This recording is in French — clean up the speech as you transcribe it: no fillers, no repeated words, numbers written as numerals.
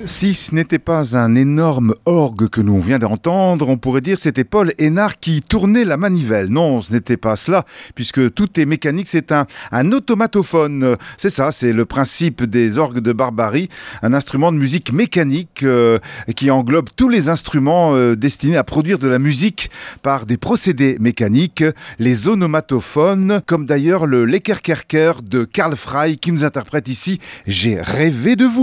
Si ce n'était pas un énorme orgue que nous vient d'entendre, on pourrait dire que c'était Paul Hénard qui tournait la manivelle. Non, ce n'était pas cela, puisque tout est mécanique, c'est un automatophone. C'est ça, c'est le principe des orgues de Barbarie, un instrument de musique mécanique qui englobe tous les instruments destinés à produire de la musique par des procédés mécaniques, les onomatophones, comme d'ailleurs le Leckerkerker de Karl Frey qui nous interprète ici « J'ai rêvé de vous ».